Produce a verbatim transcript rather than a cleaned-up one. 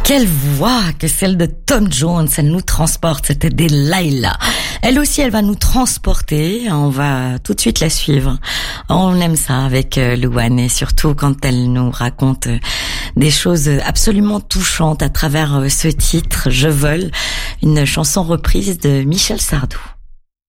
Quelle voix que celle de Tom Jones, elle nous transporte, c'était Delilah. Elle aussi, elle va nous transporter, on va tout de suite la suivre. On aime ça avec Louane, et surtout quand elle nous raconte des choses absolument touchantes à travers ce titre, Je vole, une chanson reprise de Michel Sardou.